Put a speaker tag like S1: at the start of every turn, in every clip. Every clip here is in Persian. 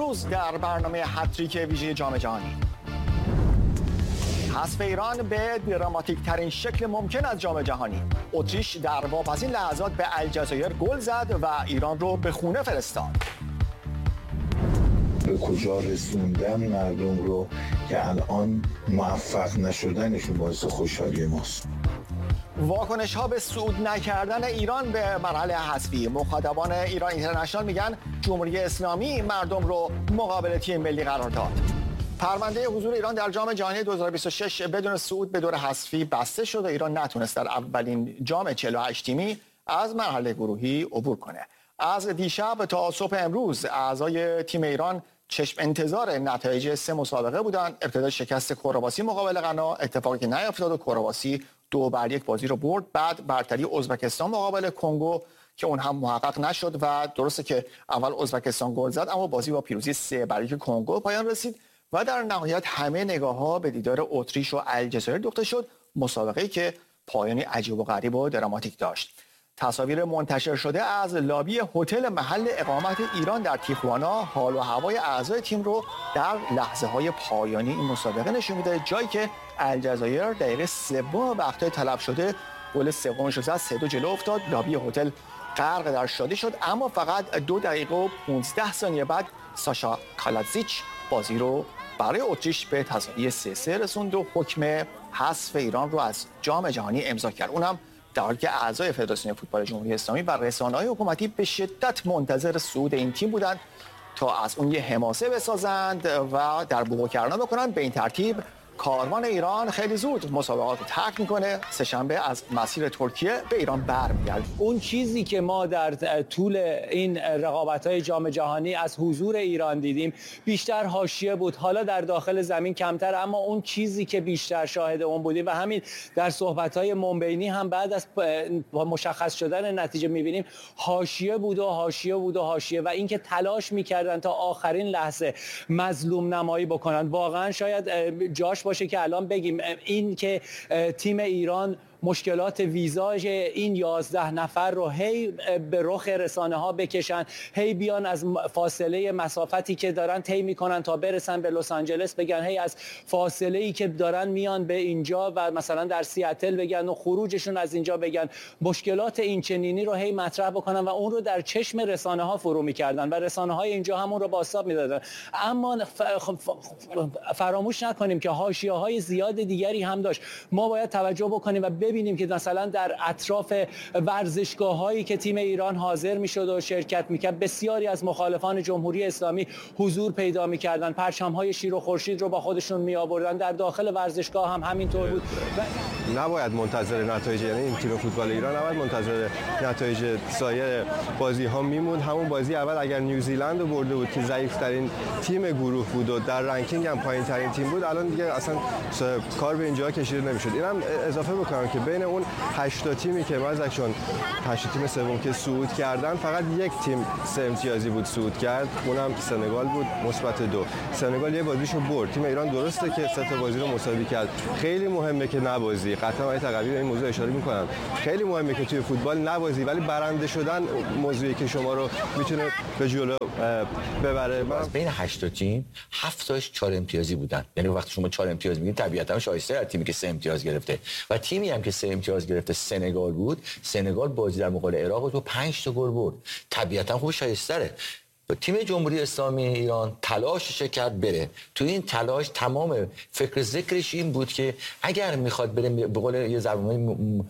S1: امروز در برنامه هتریک ویژه جام جهانی. حذف ایران به دراماتیک ترین شکل ممکن از جام جهانی. اتریش در واپسین لحظات به الجزایر گل زد و ایران رو به خونه فرستاد.
S2: به کجا رسوندن مردم رو که الان موفق نشدنشون باعث خوشحالی ماست.
S1: واکنش ها به صعود نکردن ایران به مرحله حذفی. مخاطبان ایران اینترنشنال میگن جمهوری اسلامی مردم رو مقابل تیم ملی قرار داد. پرونده حضور ایران در جام جهانی 2026 بدون صعود به دور حذفی بسته شد و ایران نتونست در اولین جام 48 تیمی از مرحله گروهی عبور کنه. از دیشب تا صبح امروز اعضای تیم ایران چشم انتظار نتایج 3 مسابقه بودن. ابتدا شکست کرواسی مقابل غنا، اتفاقی که نیفتاد و کرواسی 2-1 بازی رو برد. بعد برتری ازبکستان مقابل کنگو که اون هم محقق نشد و درسته که اول ازبکستان گل زد اما بازی با پیروزی 3-1 کنگو پایان رسید و در نهایت همه نگاه‌ها به دیدار اتریش و الجزایر دوخته شد. مسابقه‌ای که پایانی عجیب و غریب و دراماتیک داشت. تصاویر منتشر شده از لابی هتل محل اقامت ایران در تیخوانا حال و هوای اعضای تیم رو در لحظه‌های پایانی این مسابقه نشون میده، جایی که الجزایر دقیقه سوم وقت‌های طلب شده گل سومش رو زد، 3-2 جلو افتاد. لابی هتل غرق در شادی شد، اما فقط 2 دقیقه و 15 ثانیه بعد ساشا کالاتزیچ بازی رو برای اتریش به تساوی 3-3 رسوند و حکم حذف ایران رو از جام جهانی امضا کرد. اونم در حالی که اعضای فدراسیون فوتبال جمهوری اسلامی و رسانه‌های حکومتی به شدت منتظر صعود این تیم بودند تا از اون یه حماسه بسازند و در بوقوکرنا بکنن. به این ترتیب کاروان ایران خیلی زود مسابقات رو ترک میکنه. سه‌شنبه از مسیر ترکیه به ایران برمیگرده.
S3: اون چیزی که ما در طول این رقابت‌های جام جهانی از حضور ایران دیدیم بیشتر حاشیه بود، حالا در داخل زمین کمتر، اما اون چیزی که بیشتر شاهد اون بودیم و همین در صحبت‌های منبینی هم بعد از مشخص شدن نتیجه می‌بینیم حاشیه بود و حاشیه بود و حاشیه و اینکه تلاش می‌کردن تا آخرین لحظه مظلوم نمایی بکنن. واقعا شاید جاش باشه که الان بگیم این که تیم ایران مشکلات ویزاژ این 11 نفر رو هی به رخ رسانه ها بکشن، هی بیان از فاصله مسافتی که دارن طی میکنن تا برسن به لس آنجلس بگن، هی از فاصله ای که دارن میان به اینجا و مثلا در سیاتل بگن و خروجشون از اینجا بگن، مشکلات این چنینی رو هی مطرح بکنن و اون رو در چشم رسانه ها فرو میکردن و رسانه های اینجا همون رو بازتاب میدادن. اما فراموش نکنیم که حاشیه های زیاد دیگری هم داشت. ما باید توجه بکنیم و ببینیم که مثلا در اطراف ورزشگاه‌هایی که تیم ایران حاضر می‌شد و شرکت می‌کرد بسیاری از مخالفان جمهوری اسلامی حضور پیدا می‌کردند، پرچم‌های شیر و خورشید رو با خودشون می‌آوردن. در داخل ورزشگاه هم همینطور بود.
S4: نباید منتظر نتایج، یعنی این تیم فوتبال ایران نباید منتظر نتایج سایر بازی‌ها میموند. همون بازی اول اگر نیوزیلند رو برده بود که ضعیف‌ترین تیم گروه بود و در رنکینگ هم پایین‌ترین تیم بود، الان دیگه اصلا کار به اینجا کشیده نمی‌شد. اینم اضافه بکنم که بین اون 8 تیمی که ما ازشون 8 تیم سوم که صعود کردن فقط یک تیم 3 امتیازی بود صعود کرد، اونم سنگال بود مثبت 2. سنگال یه بازیشو برد. تیم ایران درسته که 3 تا بازی رو مساوی کرد. خیلی مهمه که نبازی. قطعا آقای تقوی به این موضوع اشاره می‌کنن. خیلی مهمه که توی فوتبال نبازی، ولی برنده شدن موضوعی که شما رو میتونه به جلو ببره.
S5: بین 8 تیم 7 تاش 4 امتیازی بودن. یعنی وقتی شما 4 امتیاز میگید طبیعتاً شایسته از تیمی که 3 امتیاز گرفته و تیمی هم که 3 امتیاز گرفته سنگال بود. سنگال بازی در مقابل عراق تو 5 تا گل برد. طبیعتاً خوب شایسته‌ره. تیم جمهوری اسلامی ایران تلاشش کرد بره. تو این تلاش تمام فکر ذکرش این بود که اگر میخواد بره به قول یه زبونی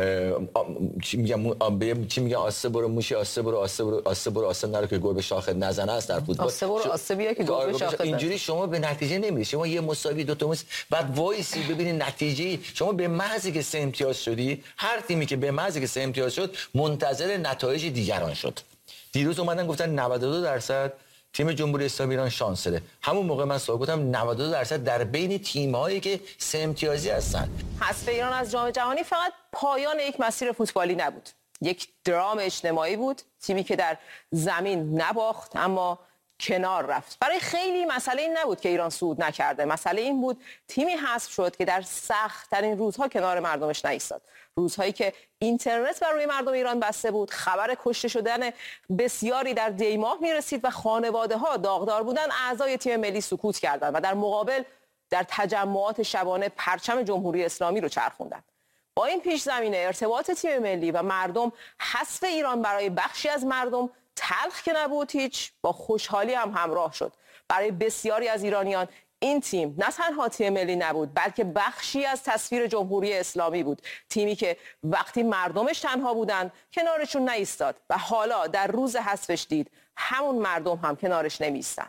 S5: چی میگن آسه برو موشی آسه برو آسه برو آسه نرو که گل به شاخت نزنه است در فوتبال.
S6: آسه برو آسه بیا که گل به شاخت نزنه.
S5: اینجوری شما به نتیجه نمیرسی. شما یه مساوی 2 تا بعد وایسی ببینید نتیجه. شما به محضی که 3 امتیاز شدی، هر تیمی که به محضی که 3 امتیاز شد منتظر نتایج دیگران شد. دیروز اومدن گفتن 92% تیم جمهوری اسلامی ایران شانس داره. همون موقع من سوال گفتم 92% در بین تیم‌هایی که 3 امتیازی هستن.
S6: حذف ایران از جام جهانی فقط پایان یک مسیر فوتبالی نبود. یک درام اجتماعی بود. تیمی که در زمین نباخت اما کنار رفت. برای خیلی مسئله این نبود که ایران صعود نکرده، مسئله این بود تیمی حذف شد که در سخت‌ترین روزها کنار مردمش نایستاد. روزهایی که اینترنت بر روی مردم ایران بسته بود، خبر کشته شدن بسیاری در دیماه میرسید و خانواده‌ها داغدار بودن، اعضای تیم ملی سکوت کردند و در مقابل در تجمعات شبانه پرچم جمهوری اسلامی رو چرخوندند. با این پیش زمینه ارتباط تیم ملی و مردم، حذف ایران برای بخشی از مردم تلخ که نبود هیچ، با خوشحالی هم همراه شد. برای بسیاری از ایرانیان این تیم نه تنها تیم ملی نبود، بلکه بخشی از تصویر جمهوری اسلامی بود. تیمی که وقتی مردمش تنها بودند کنارشون نایستاد و حالا در روز حذفش دید همون مردم هم کنارش نمی‌ایستن.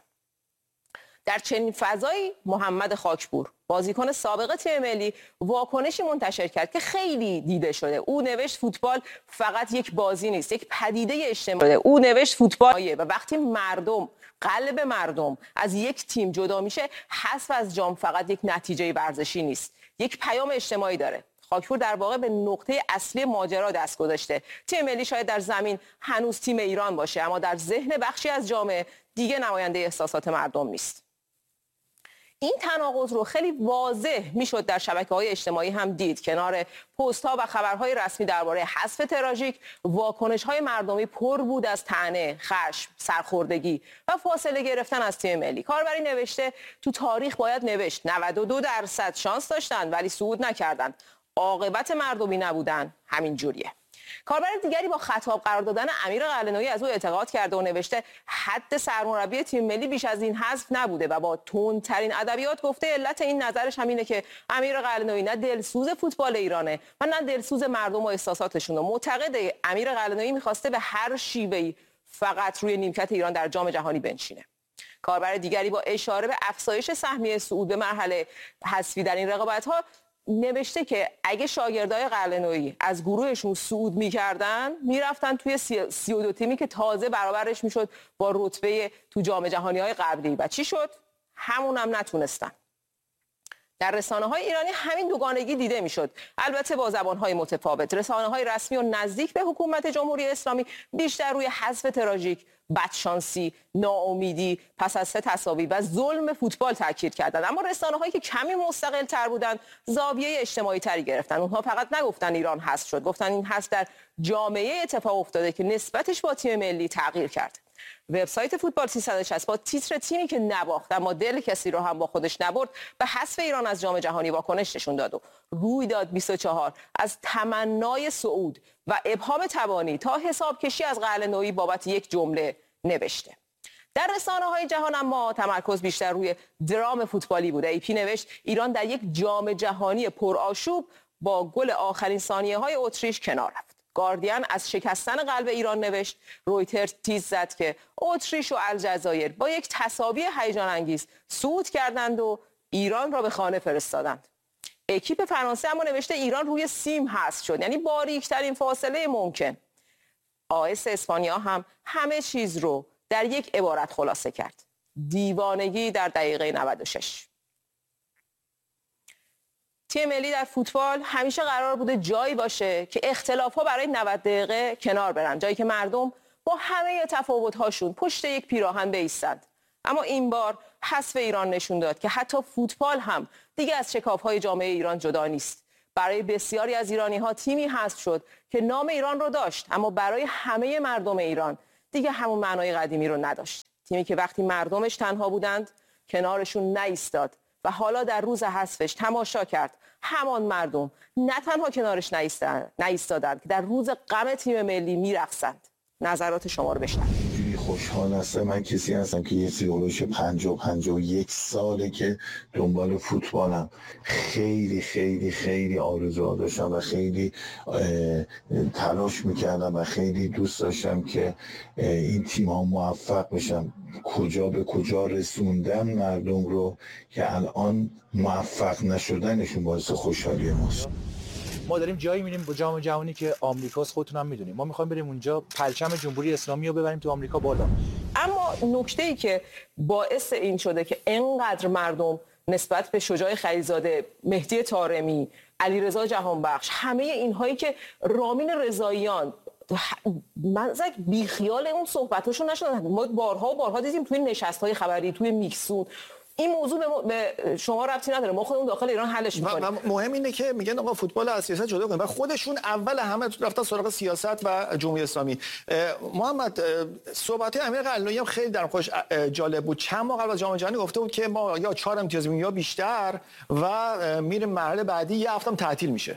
S6: در چنین فضایی محمد خاکپور، بازیکن سابق تیم ملی، واکنشی منتشر کرد که خیلی دیده شده. او نوشت فوتبال فقط یک بازی نیست، یک پدیده اجتماعی. او نوشت فوتبال و وقتی قلب مردم از یک تیم جدا میشه، حذف از جام فقط یک نتیجه ورزشی نیست، یک پیام اجتماعی داره. خاکپور در واقع به نقطه اصلی ماجرا دست گذاشته. تیم ملی شاید در زمین هنوز تیم ایران باشه، اما در ذهن بخشی از جامعه دیگه نماینده احساسات مردم نیست. این تناقض رو خیلی واضح میشد در شبکه‌های اجتماعی هم دید. کنار پست‌ها و خبرهای رسمی درباره حذف تراژیک، واکنش‌های مردمی پر بود از طعنه، خشم، سرخوردگی و فاصله گرفتن از تیم ملی. کاربری نوشته تو تاریخ باید نوشت 92% شانس داشتن ولی صعود نکردن. عاقبت مردمی نبودن همین جوریه. کاربر دیگری با خطاب قرار دادن امیر قلعه‌نویی از او اعتقاد کرده و نوشته حد سرمربی تیم ملی بیش از این حذف نبوده و با تندترین ادبیات گفته علت این نظرش همینه که امیر قلعه‌نویی نه دلسوز فوتبال ایرانه و نه دلسوز مردم و احساساتشون. معتقده امیر قلعه‌نویی می‌خواسته به هر شیوهی فقط روی نیمکت ایران در جام جهانی بنشینه. کاربر دیگری با اشاره به افزایش سهمیه صعود به مرحله حذفی در این رقابت‌ها نوشته که اگه شاگردای قلعه‌نویی از گروهشون صعود می‌کردن میرفتن توی 32 تیمی که تازه برابرش میشد با رتبه تو جام جهانی‌های قبلی و چی شد؟ همون هم نتونستن. در رسانه‌های ایرانی همین دوگانگی دیده میشد، البته با زبان‌های متفاوت. رسانه‌های رسمی و نزدیک به حکومت جمهوری اسلامی بیشتر روی حذف تراژیک، بدشانسی، ناامیدی پس از 3 تساوی و ظلم فوتبال تاکید کردند، اما رسانه‌هایی که کمی مستقل تر بودند زاویه اجتماعی تری گرفتن. اونها فقط نگفتن ایران حذف شد، گفتن این حذف در جامعه اتفاق افتاده که نسبتش با تیم ملی تغییر کرد. وبسایت فوتبال 360 با تیتر تیمی که نباخت اما دل کسی رو هم با خودش نبرد به حذف ایران از جام جهانی واکنش نشون داد و رویداد 24 از تمنای صعود و ابهام تبانی تا حساب کشی از قلعه‌نویی بابت یک جمله نوشته. در رسانه‌های جهان اما تمرکز بیشتر روی درام فوتبالی بوده. ایپی نوشت ایران در یک جام جهانی پرآشوب با گل آخرین ثانیه‌های اتریش کنار رفت. گاردین از شکستن قلب ایران نوشت. رویتر تیز زد که اتریش و الجزایر با یک تساوی هیجان انگیز صعود کردند و ایران را به خانه فرستادند. اکیپ فرانسه اما نوشته ایران روی سیم حذف شد، یعنی باریکترین فاصله ممکن. آس اسپانیا هم همه چیز رو در یک عبارت خلاصه کرد: دیوانگی در دقیقه 96. تیم ملی در فوتبال همیشه قرار بوده جایی باشه که اختلاف‌ها برای 90 دقیقه کنار برن، جایی که مردم با همه تفاوت‌هاشون پشت یک پیراهن بایستند. اما این بار حذف ایران نشون داد که حتی فوتبال هم دیگه از شکاف‌های جامعه ایران جدا نیست. برای بسیاری از ایرانی‌ها تیمی حذف شد که نام ایران رو داشت، اما برای همه مردم ایران دیگه همون معنای قدیمی رو نداشت. تیمی که وقتی مردمش تنها بودند کنارشون نایستاد و حالا در روز حذفش تماشا کرد همان مردم نه تنها کنارش نایستادند که در روز غم تیم ملی میرقصند. نظرات شما رو بشنوید.
S2: خوشحال هستم. من کسی هستم که یه سیولوش 50-51 ساله که دنبال فوتبالم. خیلی خیلی خیلی آرزوها داشتم و خیلی تلاش میکردم و خیلی دوست داشتم که این تیم ها موفق بشن. کجا به کجا رسوندن مردم رو که الان موفق نشدنشون باعث خوشحالی ماست.
S7: ما داریم جایی میریم با جام جهانی که آمریکاست، خودتون هم میدونیم. ما میخوایم بریم اونجا پرچم جمهوری اسلامی رو ببریم تو آمریکا بالا.
S6: اما نکته‌ای که باعث این شده که اینقدر مردم نسبت به شجاع خلیلزاده، مهدی طارمی، علیرضا جهانبخش، همه اینهایی که رامین رضاییان من بیخیال اون صحبتاشون نشدم. ما بارها و بارها دیدیم توی نشست‌های خبری، توی میکسون، این موضوع به شما ربطی نداره، ما خودمون داخل ایران حلش می‌کنیم.
S1: مهم اینه که میگن آقا فوتبال از سیاست جدا کنیم و خودشون اول همه رفتن سراغ سیاست و جمهوری اسلامی. محمد، صحبت امیر قلعه‌ای هم خیلی در خودش جالب بود. چند ماه قبل از جام جهانی گفته بود که ما یا 4 امتیاز میگیریم یا بیشتر و میریم مرحله بعدی، یه هفتم تعطیل میشه.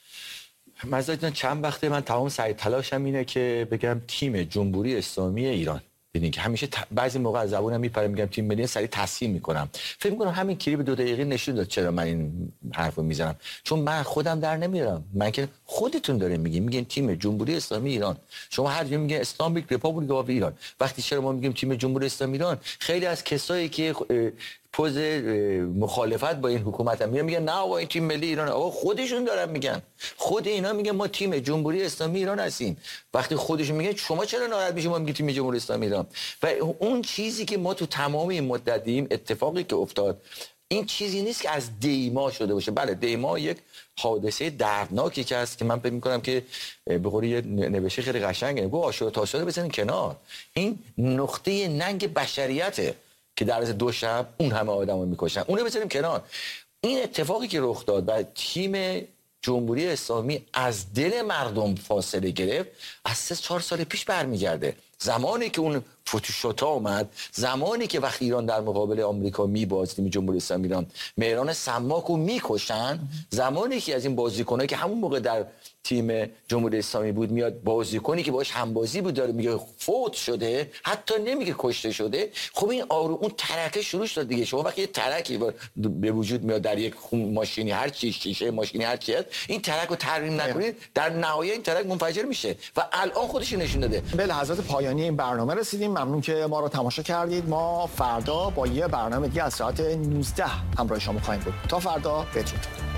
S5: مثلا چند وقته من تمام سعی تلاشم اینه که بگم تیم جمهوری اسلامی ایران، دیدین که همیشه بعضی موقع از زبونم میپره میگم تیم ملی، سریع تصحیح میکنم. فکر میکنم همین کلیپ 2 دقیقه نشون داد چرا من این حرفو میزنم، چون من خودم در نمیارم. من که خودتون دارین میگین تیم جمهوری اسلامی ایران، شما هر جا میگین اسلامیک ریپابلیک آف ایران، وقتی چرا ما میگیم تیم جمهوری اسلامی ایران، خیلی از کسایی که پوز مخالفت با این حکومت هم میگن نه آقا این تیم ملی ایران، آقا خودشون دارن میگن، خود اینا میگن ما تیم جمهوری اسلامی ایران هستیم. وقتی خودشون میگن شما چرا ناراحت میشید ما میگیم تیم جمهوری اسلامی ایران؟ و اون چیزی که ما تو تمام این مدت دیدیم، اتفاقی که افتاد، این چیزی نیست که از دیما شده باشه. بله دیما یک حادثه دردناکی که هست که من فکر می‌کنم که به قول یه نوشته خیلی قشنگه، گفت آشوب تاشو بزنین کنار. این نقطه ننگ بشریته که در از 2 شب اون همه آدمو میکشن، اونو بذاریم کنار. این اتفاقی که رخ داد و تیم جمهوری اسلامی از دل مردم فاصله گرفت، از 3-4 سال پیش برمیگرده. زمانی که اون فتوشوتا اومد، زمانی که وقتی ایران در مقابل آمریکا میبازد، تیم جمهوری اسلامی ایران مهران سماکو میکشن، زمانی که از این بازیکنایی که همون موقع در تیم جمهوری اسلامی بود میاد بازیکنی که باهاش همبازی بود داره میگه فوت شده، حتی نمیگه کشته شده، خب این اون ترکه شروع شد دیگه. شما وقتی یه ترکی به وجود میاد در یک ماشینی، هر چی شیشه ماشینی هر چی هست، این ترک رو ترمیم نکنید، در نهایت این ترک منفجر میشه و الان خودش نشون داده.
S1: به لحظات پایانی این برنامه رسیدیم. ممنون که ما رو تماشا کردید. ما فردا با یه برنامه دیگه از ساعت 19 همراه شما خواهیم بود. تا فردا، بدرود.